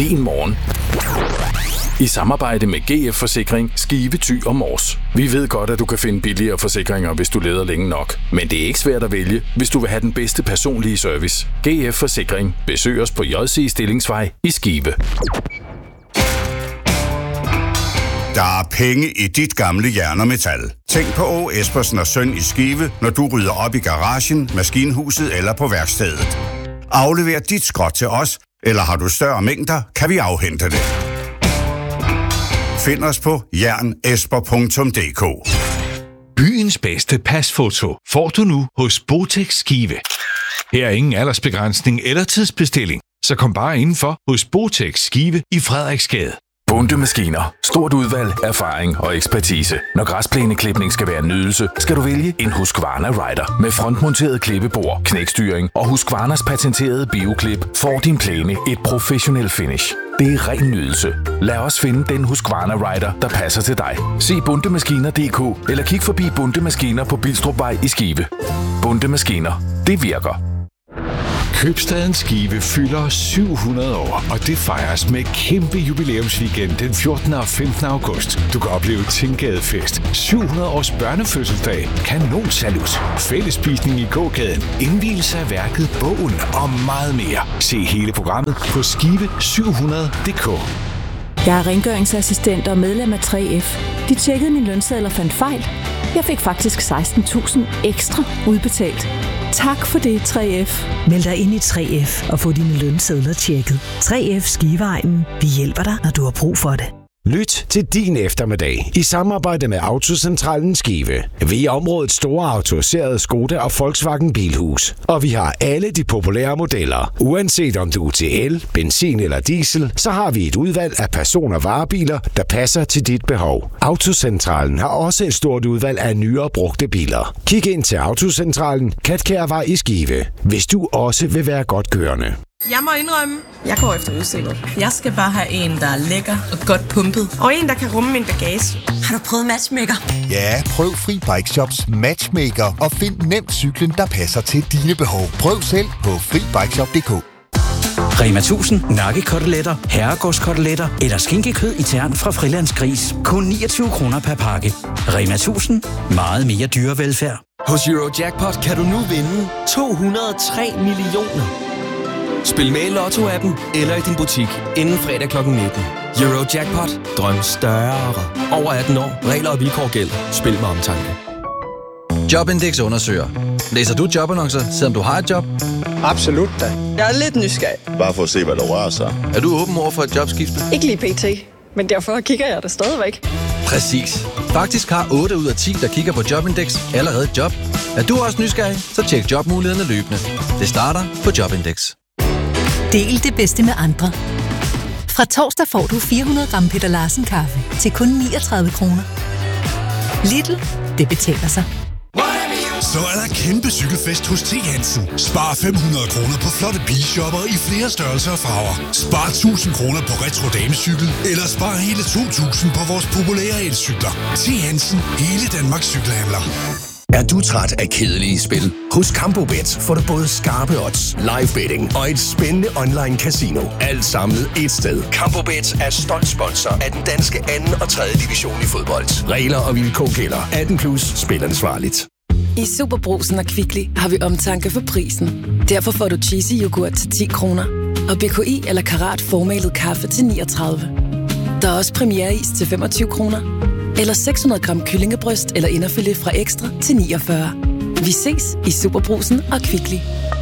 din morgen. I samarbejde med GF Forsikring, Skive, Thy og Mors. Vi ved godt, at du kan finde billigere forsikringer, hvis du leder længe nok. Men det er ikke svært at vælge, hvis du vil have den bedste personlige service. GF Forsikring. Besøg os på JC Stillingsvej i Skive. Der er penge i dit gamle jern og metal. Tænk på Åge Espersen og Søn i Skive, når du rydder op i garagen, maskinhuset eller på værkstedet. Aflever dit skrot til os, eller har du større mængder, kan vi afhente det. Find os på jernesper.dk. Byens bedste pasfoto får du nu hos Botex Skive. Her er ingen aldersbegrænsning eller tidsbestilling, så kom bare indenfor hos Botex Skive i Frederiksgade. Bunde Maskiner. Stort udvalg, erfaring og ekspertise. Når græsplæneklipning skal være en nydelse, skal du vælge en Husqvarna Rider. Med frontmonteret klippebord, knækstyring og Husqvarnas patenterede bioklip får din plæne et professionelt finish. Det er ren nydelse. Lad os finde den Husqvarna Rider, der passer til dig. Se bundemaskiner.dk eller kig forbi Bunde Maskiner på Bilstrupvej i Skive. Bunde Maskiner. Det virker. Købstaden Skive fylder 700 år, og det fejres med kæmpe jubilæumsweekend den 14. og 15. august. Du kan opleve Tinggadefest, 700 års børnefødselsdag, kanonsalut, fællesspisning i gågaden, indvielse af værket, bogen og meget mere. Se hele programmet på skive700.dk. Jeg er rengøringsassistent og medlem af 3F. De tjekkede min lønseddel og fandt fejl. Jeg fik faktisk 16.000 ekstra udbetalt. Tak for det, 3F. Meld dig ind i 3F og få dine lønsedler tjekket. 3F Skiveegnen. Vi hjælper dig, når du har brug for det. Lyt til din eftermiddag i samarbejde med Autocentralen Skive. Vi er områdets store autoriserede Skoda og Volkswagen Bilhus. Og vi har alle de populære modeller. Uanset om du er til el, benzin eller diesel, så har vi et udvalg af person- og varebiler, der passer til dit behov. Autocentralen har også et stort udvalg af nyere brugte biler. Kig ind til Autocentralen, Katkærvej i Skive, hvis du også vil være godt kørende. Jeg må indrømme, jeg går efter udseendet. Jeg skal bare have en, der er lækker og godt pumpet. Og en, der kan rumme min bagage. Har du prøvet Matchmaker? Ja, prøv Fri Bike Shops Matchmaker og find nemt cyklen, der passer til dine behov. Prøv selv på FriBikeShop.dk. Rema 1000 nakkekoteletter, herregårdskoteletter eller skinkekød i tern fra Frilands Gris. Kun 29 kroner per pakke. Rema 1000. Meget mere dyrevelfærd. Hos Eurojackpot kan du nu vinde 203 millioner. Spil med i Lotto-appen eller i din butik inden fredag kl. 19. Eurojackpot. Drøm større. Over 18 år. Regler og vilkår gælder. Spil med omtanke. Jobindex undersøger. Læser du jobannoncer, selvom du har et job? Absolut da. Jeg er lidt nysgerrig. Bare for at se, hvad der rører sig. Er du åben over for et jobskifte? Ikke lige pt. Men derfor kigger jeg det stadigvæk. Præcis. Faktisk har 8 ud af 10, der kigger på Jobindex, allerede et job. Er du også nysgerrig? Så tjek jobmulighederne løbende. Det starter på Jobindex. Del det bedste med andre. Fra torsdag får du 400 gram Peter Larsen kaffe til kun 39 kroner. Lidl, det betaler sig. Så er der kæmpe cykelfest hos T. Hansen. Spar 500 kroner på flotte bilshopper i flere størrelser og farver. Spar 1000 kroner på retro damecykel, eller spar hele 2000 på vores populære elcykler. T. Hansen, hele Danmarks cykelhandler. Er du træt af kedelige spil? Hos Campobet får du både skarpe odds, live betting og et spændende online casino. Alt samlet et sted. Campobet er stolt sponsor af den danske 2. og 3. division i fodbold. Regler og vilkår gælder. 18 plus. Spil ansvarligt. I Superbrugsen og Kvickly har vi omtanke for prisen. Derfor får du cheesy yoghurt til 10 kroner. Og BKI eller Karat formalet kaffe til 39. Der er også premiereis til 25 kroner. Eller 600 gram kyllingebryst eller inderfilet fra Ekstra til 49. Vi ses i Superbrugsen og Kvickly.